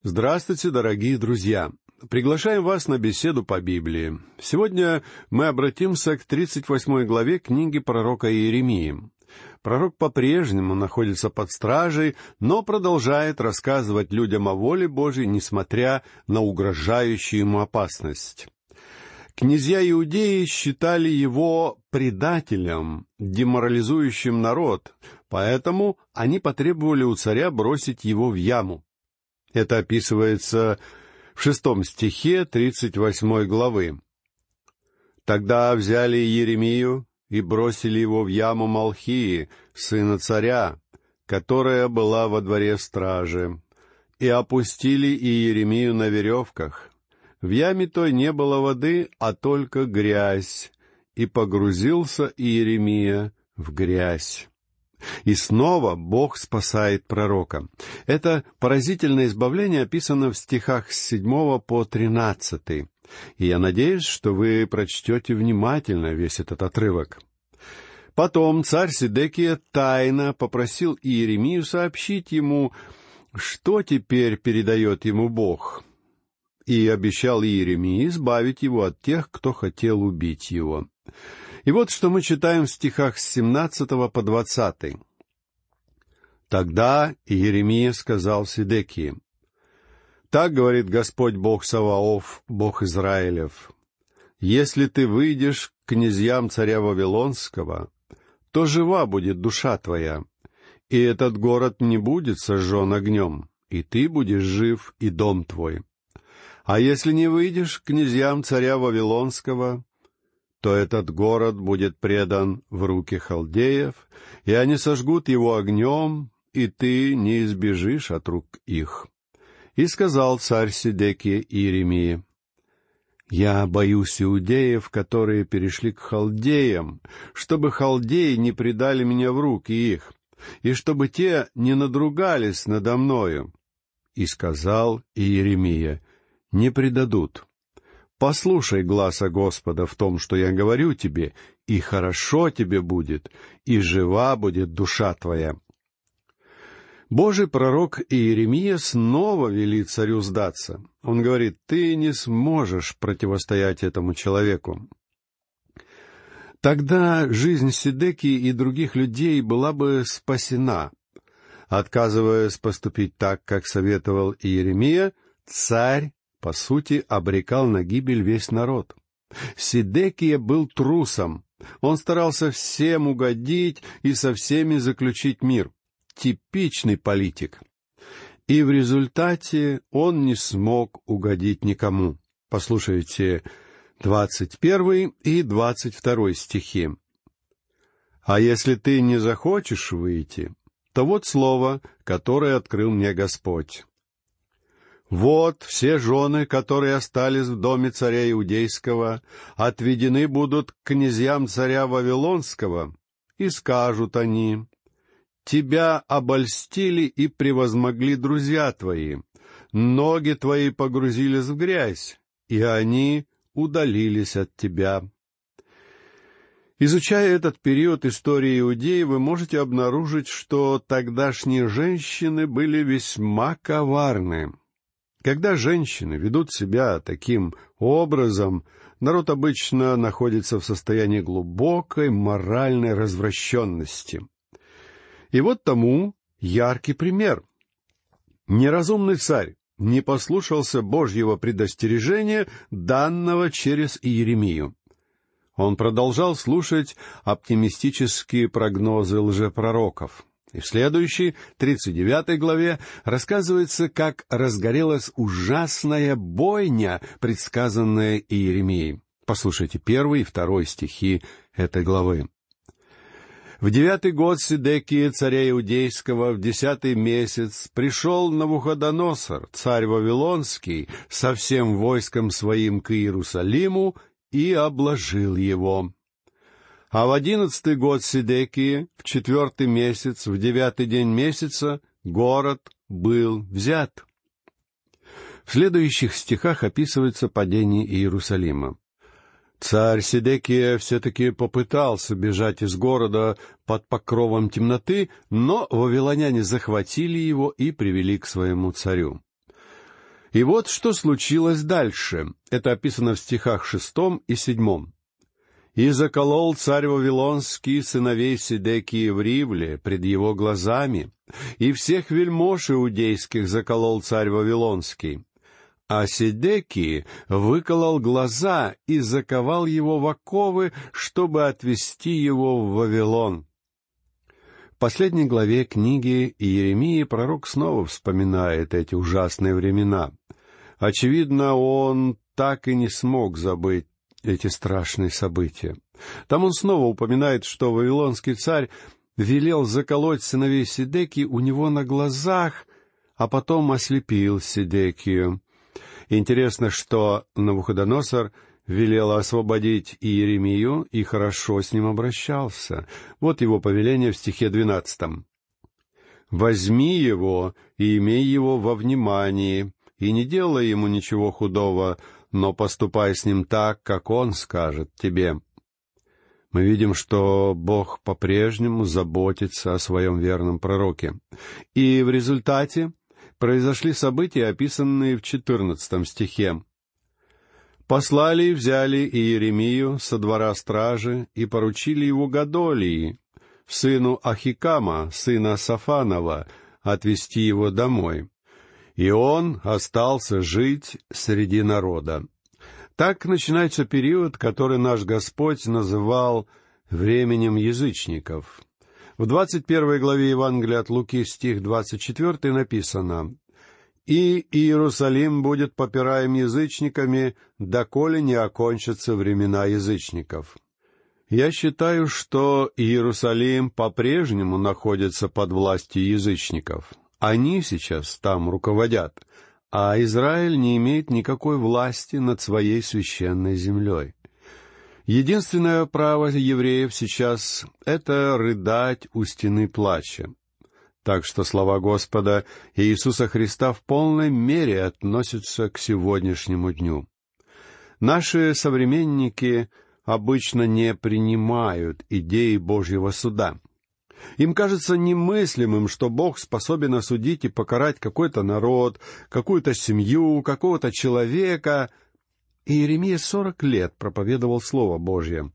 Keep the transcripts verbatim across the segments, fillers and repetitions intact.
Здравствуйте, дорогие друзья! Приглашаем вас на беседу по Библии. Сегодня мы обратимся к тридцать восьмой главе книги пророка Иеремии. Пророк по-прежнему находится под стражей, но продолжает рассказывать людям о воле Божьей, несмотря на угрожающую ему опасность. Князья Иудеи считали его предателем, деморализующим народ, поэтому они потребовали у царя бросить его в яму. Это описывается в шестом стихе тридцать восьмой главы. «Тогда взяли Иеремию и бросили его в яму Малхии, сына царя, которая была во дворе стражи, и опустили Иеремию на веревках. В яме той не было воды, а только грязь, и погрузился Иеремия в грязь». И снова Бог спасает пророка. Это поразительное избавление описано в стихах с седьмого по тринадцатый. И я надеюсь, что вы прочтете внимательно весь этот отрывок. Потом царь Седекия тайно попросил Иеремию сообщить ему, что теперь передает ему Бог, и обещал Иеремии избавить его от тех, кто хотел убить его. И вот что мы читаем в стихах с семнадцатого по двадцатый. «Тогда Иеремия сказал Седекии: «Так говорит Господь Бог Саваоф, Бог Израилев: если ты выйдешь к князьям царя Вавилонского, то жива будет душа твоя, и этот город не будет сожжен огнем, и ты будешь жив, и дом твой. А если не выйдешь к князьям царя Вавилонского, то этот город будет предан в руки халдеев, и они сожгут его огнем, и ты не избежишь от рук их». И сказал царь Седекия Иеремии: «Я боюсь иудеев, которые перешли к халдеям, чтобы халдеи не предали меня в руки их, и чтобы те не надругались надо мною». И сказал Иеремия: «Не предадут. Послушай гласа Господа в том, что я говорю тебе, и хорошо тебе будет, и жива будет душа твоя». Божий пророк Иеремия снова велит царю сдаться. Он говорит: «Ты не сможешь противостоять этому человеку». Тогда жизнь Седекии и других людей была бы спасена. Отказываясь поступить так, как советовал Иеремия, царь, по сути, обрекал на гибель весь народ. Седекия был трусом. Он старался всем угодить и со всеми заключить мир. Типичный политик. И в результате он не смог угодить никому. Послушайте двадцать первый и двадцать второй стихи. «А если ты не захочешь выйти, то вот слово, которое открыл мне Господь. Вот все жены, которые остались в доме царя Иудейского, отведены будут к князьям царя Вавилонского, и скажут они: тебя обольстили и превозмогли друзья твои, ноги твои погрузились в грязь, и они удалились от тебя». Изучая этот период истории Иудеи, вы можете обнаружить, что тогдашние женщины были весьма коварны. Когда женщины ведут себя таким образом, народ обычно находится в состоянии глубокой моральной развращенности. И вот тому яркий пример. Неразумный царь не послушался Божьего предостережения, данного через Иеремию. Он продолжал слушать оптимистические прогнозы лжепророков. И в следующей, тридцать девятой главе, рассказывается, как разгорелась ужасная бойня, предсказанная Иеремией. Послушайте первый и второй стихи этой главы. «В девятый год Седекии, царя Иудейского, в десятый месяц, пришел Навуходоносор, царь Вавилонский, со всем войском своим к Иерусалиму и обложил его. А в одиннадцатый год Седекии, в четвертый месяц, в девятый день месяца, город был взят». В следующих стихах описывается падение Иерусалима. Царь Седекия все-таки попытался бежать из города под покровом темноты, но вавилоняне захватили его и привели к своему царю. И вот что случилось дальше. Это описано в стихах шестом и седьмом. «И заколол царь Вавилонский сыновей Сидекии в Ривле пред его глазами, и всех вельмож иудейских заколол царь Вавилонский. А Сидекии выколол глаза и заковал его в оковы, чтобы отвести его в Вавилон». В последней главе книги Иеремии пророк снова вспоминает эти ужасные времена. Очевидно, он так и не смог забыть эти страшные события. Там он снова упоминает, что вавилонский царь велел заколоть сыновей Сидекии у него на глазах, а потом ослепил Сидекию. Интересно, что Навуходоносор велел освободить Иеремию и хорошо с ним обращался. Вот его повеление в стихе двенадцатом. «Возьми его и имей его во внимании, и не делай ему ничего худого, но поступай с ним так, как он скажет тебе». Мы видим, что Бог по-прежнему заботится о своем верном пророке. И в результате произошли события, описанные в четырнадцатом стихе. «Послали и взяли Иеремию со двора стражи и поручили его Годолии, сыну Ахикама, сына Сафанова, отвести его домой. И он остался жить среди народа». Так начинается период, который наш Господь называл временем язычников. В двадцать первой главе Евангелия от Луки, стих двадцать четвертый, написано: «И Иерусалим будет попираем язычниками, доколе не окончатся времена язычников». Я считаю, что Иерусалим по-прежнему находится под властью язычников. Они сейчас там руководят, а Израиль не имеет никакой власти над своей священной землей. Единственное право евреев сейчас — это рыдать у стены плача. Так что слова Господа Иисуса Христа в полной мере относятся к сегодняшнему дню. Наши современники обычно не принимают идеи Божьего суда. Им кажется немыслимым, что Бог способен осудить и покарать какой-то народ, какую-то семью, какого-то человека. И Иеремия сорок лет проповедовал Слово Божье.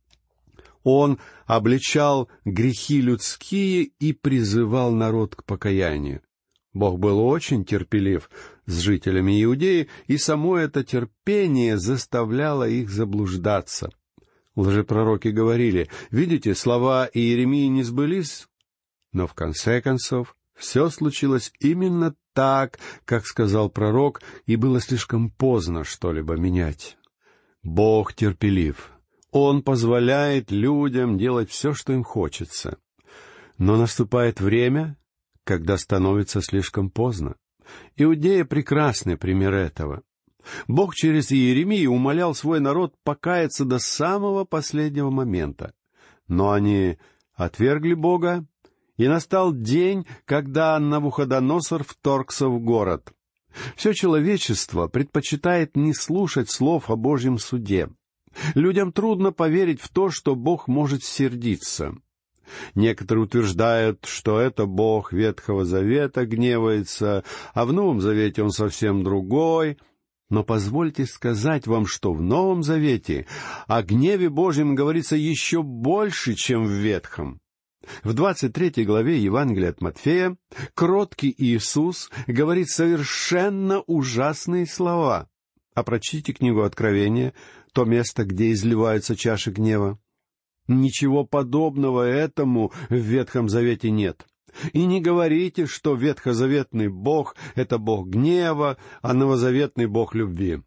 Он обличал грехи людские и призывал народ к покаянию. Бог был очень терпелив с жителями Иудеи, и само это терпение заставляло их заблуждаться. Лжепророки говорили: «Видите, слова Иеремии не сбылись». Но в конце концов все случилось именно так, как сказал пророк, и было слишком поздно что-либо менять. Бог терпелив. Он позволяет людям делать все, что им хочется. Но наступает время, когда становится слишком поздно. Иудея — прекрасный пример этого. Бог через Иеремию умолял свой народ покаяться до самого последнего момента. Но они отвергли Бога, и настал день, когда Навуходоносор вторгся в город. Все человечество предпочитает не слушать слов о Божьем суде. Людям трудно поверить в то, что Бог может сердиться. Некоторые утверждают, что это Бог Ветхого Завета гневается, а в Новом Завете Он совсем другой. Но позвольте сказать вам, что в Новом Завете о гневе Божьем говорится еще больше, чем в Ветхом. В двадцать третьей главе Евангелия от Матфея кроткий Иисус говорит совершенно ужасные слова. А прочтите книгу Откровения, то место, где изливаются чаши гнева. Ничего подобного этому в Ветхом Завете нет. И не говорите, что ветхозаветный Бог — это Бог гнева, а новозаветный Бог любви.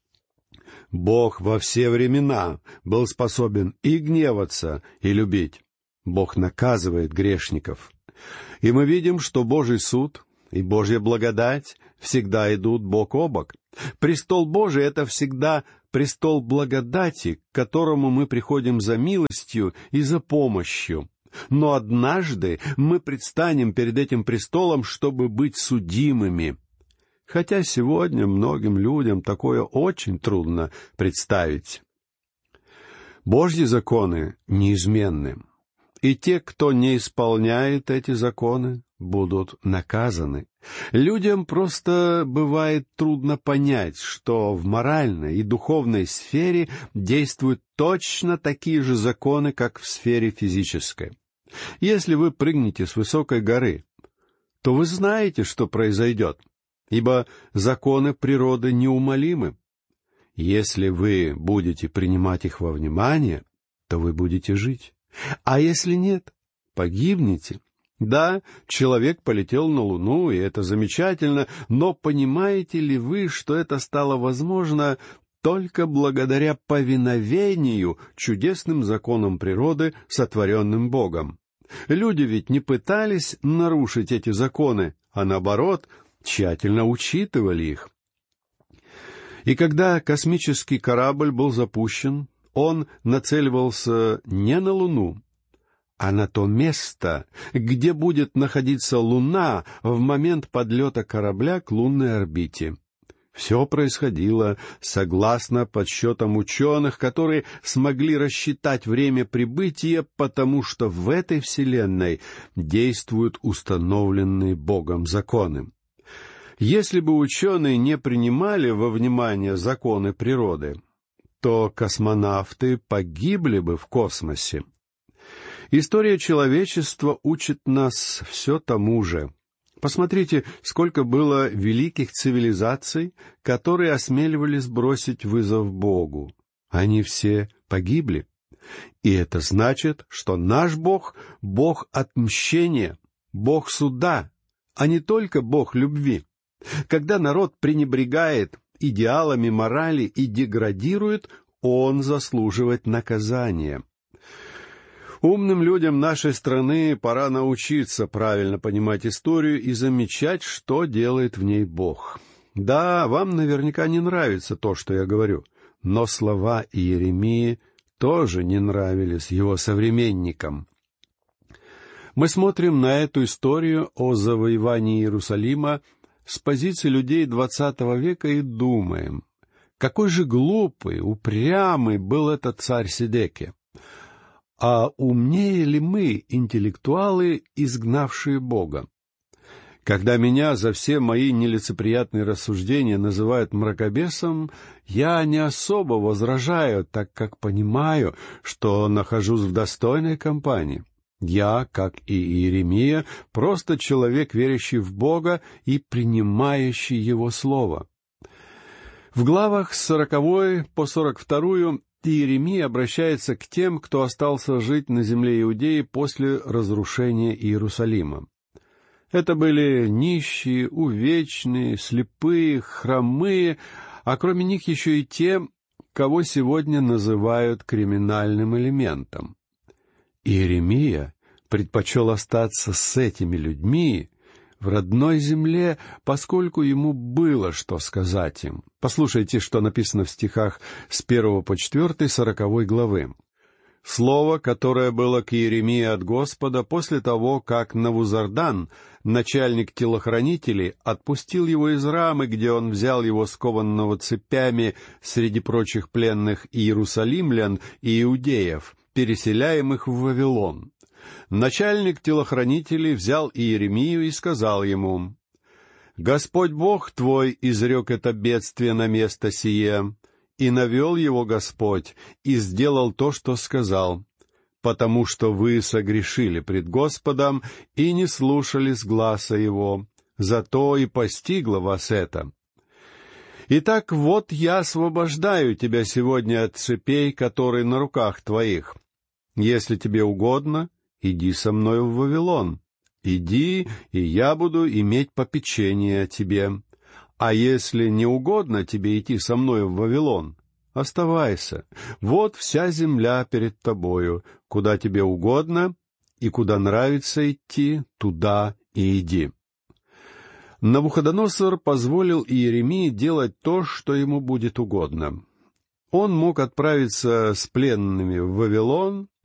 Бог во все времена был способен и гневаться, и любить. Бог наказывает грешников. И мы видим, что Божий суд и Божья благодать всегда идут бок о бок. Престол Божий — это всегда престол благодати, к которому мы приходим за милостью и за помощью. Но однажды мы предстанем перед этим престолом, чтобы быть судимыми. Хотя сегодня многим людям такое очень трудно представить. Божьи законы неизменны, и те, кто не исполняет эти законы, будут наказаны. Людям просто бывает трудно понять, что в моральной и духовной сфере действуют точно такие же законы, как в сфере физической. Если вы прыгнете с высокой горы, то вы знаете, что произойдет, ибо законы природы неумолимы. Если вы будете принимать их во внимание, то вы будете жить. А если нет, погибнете. Да, человек полетел на Луну, и это замечательно, но понимаете ли вы, что это стало возможно только благодаря повиновению чудесным законам природы, сотворенным Богом? Люди ведь не пытались нарушить эти законы, а наоборот, тщательно учитывали их. И когда космический корабль был запущен, он нацеливался не на Луну, а на то место, где будет находиться Луна в момент подлета корабля к лунной орбите. Все происходило согласно подсчетам ученых, которые смогли рассчитать время прибытия, потому что в этой вселенной действуют установленные Богом законы. Если бы ученые не принимали во внимание законы природы, то космонавты погибли бы в космосе. История человечества учит нас все тому же. Посмотрите, сколько было великих цивилизаций, которые осмеливались бросить вызов Богу. Они все погибли. И это значит, что наш Бог — Бог отмщения, Бог суда, а не только Бог любви. Когда народ пренебрегает идеалами морали и деградирует, он заслуживает наказания. Умным людям нашей страны пора научиться правильно понимать историю и замечать, что делает в ней Бог. Да, вам наверняка не нравится то, что я говорю, но слова Иеремии тоже не нравились его современникам. Мы смотрим на эту историю о завоевании Иерусалима с позиции людей двадцатого века и думаем, какой же глупый, упрямый был этот царь Седекия. А умнее ли мы, интеллектуалы, изгнавшие Бога? Когда меня за все мои нелицеприятные рассуждения называют мракобесом, я не особо возражаю, так как понимаю, что нахожусь в достойной компании. Я, как и Иеремия, просто человек, верящий в Бога и принимающий Его Слово. В главах с сороковой по сорок вторую Иеремия обращается к тем, кто остался жить на земле Иудеи после разрушения Иерусалима. Это были нищие, увечные, слепые, хромые, а кроме них еще и те, кого сегодня называют криминальным элементом. Иеремия предпочел остаться с этими людьми в родной земле, поскольку ему было что сказать им. Послушайте, что написано в стихах с первого по четвертый сороковой главы. Слово, которое было к Иеремии от Господа после того, как Навузардан, начальник телохранителей, отпустил его из Рамы, где он взял его скованного цепями среди прочих пленных иерусалимлян и иудеев, переселяемых в Вавилон. Начальник телохранителей взял Иеремию и сказал ему: «Господь Бог твой изрек это бедствие на место сие, и навел его Господь, и сделал то, что сказал, потому что вы согрешили пред Господом и не слушались гласа Его, зато и постигло вас это. Итак, вот я освобождаю тебя сегодня от цепей, которые на руках твоих. Если тебе угодно, иди со мною в Вавилон. Иди, и я буду иметь попечение о тебе. А если не угодно тебе идти со мною в Вавилон, оставайся. Вот вся земля перед тобою. Куда тебе угодно и куда нравится идти, туда и иди». Навуходоносор позволил Иеремии делать то, что ему будет угодно. Он мог отправиться с пленными в Вавилон,